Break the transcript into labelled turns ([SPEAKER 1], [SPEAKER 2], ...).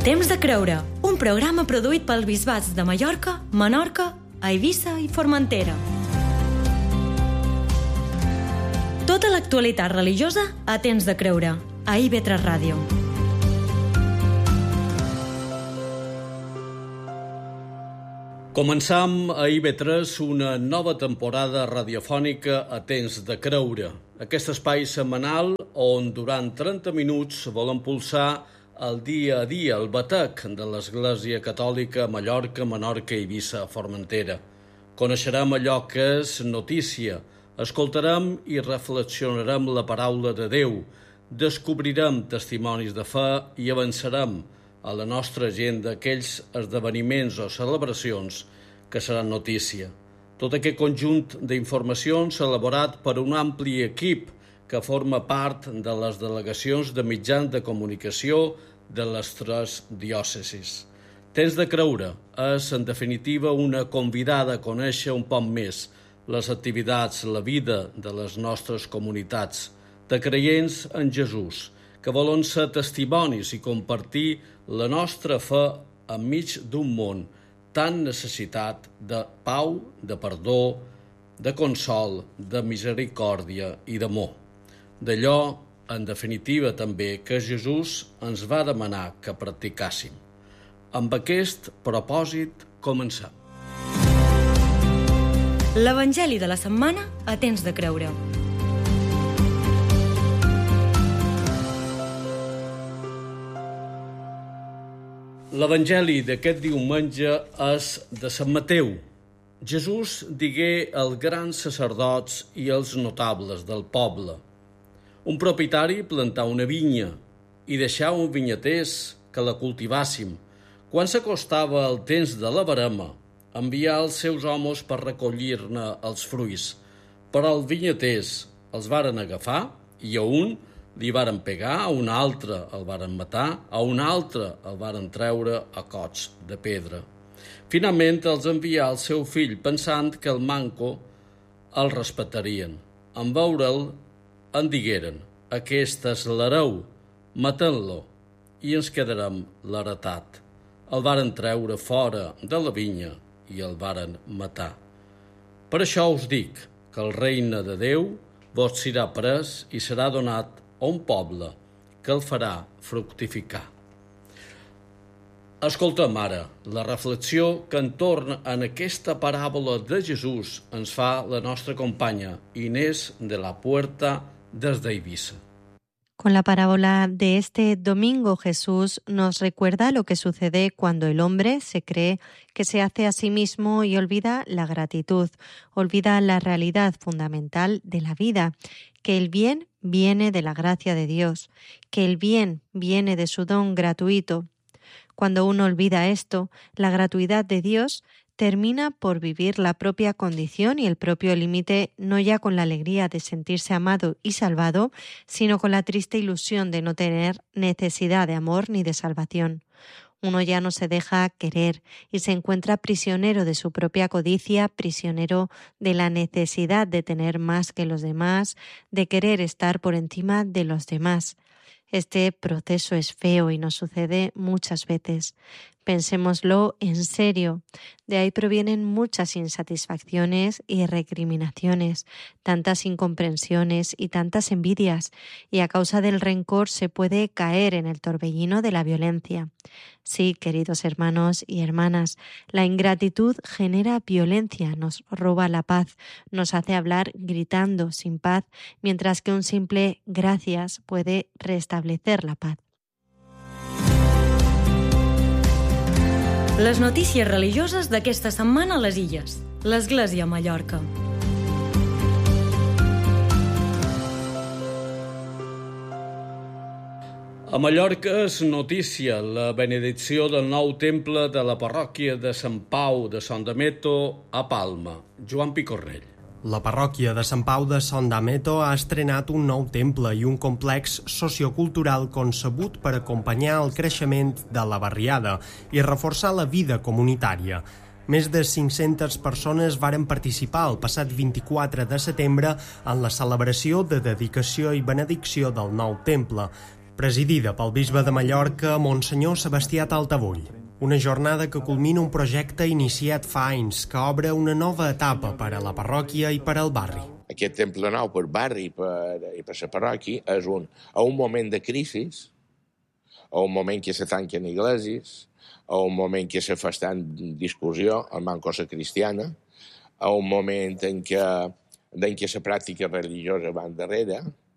[SPEAKER 1] Temps de creure, un programa produït pels bisbats de Mallorca, Menorca, Eivissa i Formentera. Tota l'actualitat religiosa a Temps de creure, a IB3 Ràdio.
[SPEAKER 2] Començam a IB3 una nova temporada radiofònica a Temps de creure. Aquest espai setmanal on durant 30 minuts volem pulsar el dia a dia, el batec de l'Església Catòlica a Mallorca, Menorca, Eivissa, Formentera. Coneixerem allò que és notícia, escoltarem i reflexionarem la paraula de Déu, descobrirem testimonis de fe i avançarem a la nostra agenda aquells esdeveniments o celebracions que seran notícia. Tot aquest conjunt d'informacions elaborat per un ampli equip que forma part de les delegacions de mitjans de comunicació de les 3 diòcesis. Temps de creure és, en definitiva, una convidada a conèixer un poc més les activitats, la vida de les nostres comunitats, de creients en Jesús, que volen ser testimonis i compartir la nostra fe enmig d'un món tan necessitat de pau, de perdó, de consol, de misericòrdia i d'amor. D'allò, en definitiva, també, que Jesús ens va demanar que practicàssim. Amb aquest propòsit, comencem.
[SPEAKER 1] L'Evangeli de la setmana a Temps de creure.
[SPEAKER 2] L'Evangeli d'aquest diumenge és de Sant Mateu. Jesús digué als grans sacerdots i als notables del poble: un propietari plantà una vinya i deixà un vinyaters que la cultivàssim. Quan s'acostava el temps de la verema, envià els seus homes per recollir-ne els fruits. Però els vinyaters els varen agafar i a un li varen pegar, a un altre el varen matar, a un altre el varen treure a cots de pedra. Finalment els envià el seu fill pensant que el manco el respectarien. En veure'l en digueren: aquest és l'hereu, matem-lo i ens quedarem l'heretat. El varen treure fora de la vinya i el varen matar. Per això us dic que el regne de Déu vos serà pres i serà donat a un poble que el farà fructificar. Escoltem ara la reflexió que entorn en aquesta paràbola de Jesús ens fa la nostra companya Inés de la Puerta desde Eivissa.
[SPEAKER 3] Con la parábola de este domingo, Jesús nos recuerda lo que sucede cuando el hombre se cree que se hace a sí mismo y olvida la gratitud, olvida la realidad fundamental de la vida, que el bien viene de la gracia de Dios, que el bien viene de su don gratuito. Cuando uno olvida esto, la gratuidad de Dios termina por vivir la propia condición y el propio límite, no ya con la alegría de sentirse amado y salvado, sino con la triste ilusión de no tener necesidad de amor ni de salvación. Uno ya no se deja querer y se encuentra prisionero de su propia codicia, prisionero de la necesidad de tener más que los demás, de querer estar por encima de los demás. Este proceso es feo y nos sucede muchas veces. Pensémoslo en serio. De ahí provienen muchas insatisfacciones y recriminaciones, tantas incomprensiones y tantas envidias, y a causa del rencor se puede caer en el torbellino de la violencia. Sí, queridos hermanos y hermanas, la ingratitud genera violencia, nos roba la paz, nos hace hablar gritando sin paz, mientras que un simple gracias puede restablecer la paz.
[SPEAKER 1] Les notícies religioses d'aquesta setmana a les Illes. L'Església a Mallorca.
[SPEAKER 2] A Mallorca és notícia la benedicció del nou temple de la parròquia de Sant Pau de Son d'Ameto a Palma. Joan Picornell.
[SPEAKER 4] La parròquia de Sant Pau de Son d'Ameto ha estrenat un nou temple i un complex sociocultural concebut per acompanyar el creixement de la barriada i reforçar la vida comunitària. Més de 500 persones varen participar el passat 24 de setembre en la celebració de dedicació i benedicció del nou temple. presidida pel bisbe de Mallorca, Monsenyor Sebastià Taltabull. Una jornada que culmina un projecte iniciat fa anys que obre una nova etapa per a la parròquia i per al barri.
[SPEAKER 5] Aquest temple nou per barri i per la parròquia és a un moment de crisi, a un moment que se tanquen iglesias, a un moment que se fa tant discussió en mancosa cristiana, a un moment en què la pràctica religiosa va endarrere